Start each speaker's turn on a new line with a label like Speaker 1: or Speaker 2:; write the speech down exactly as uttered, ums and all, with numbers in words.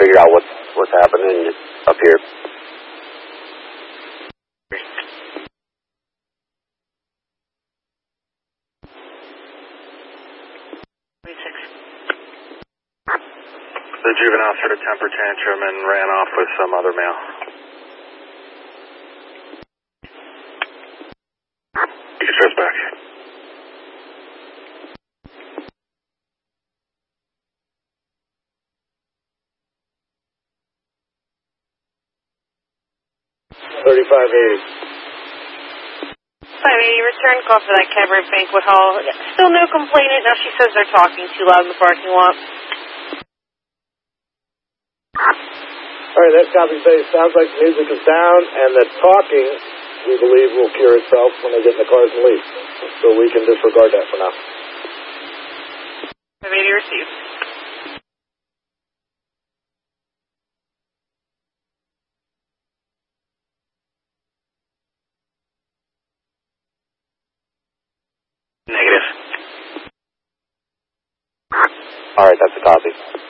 Speaker 1: figure out what's, what's happening up here.
Speaker 2: The juvenile sort of temper tantrum and ran off with some other male. You can stress back.
Speaker 3: thirty-five eighty.
Speaker 4: five eighty, return call for that Cabaret Banquet Hall. Still no complainant. Now she says they're talking too loud in the parking lot.
Speaker 3: All right, that's copy paste. Sounds like the music is down, and the talking, we believe, will cure itself when they get in the cars and leave. So we can disregard that for now.
Speaker 4: five eighty received.
Speaker 2: Negative.
Speaker 1: All right, that's a copy.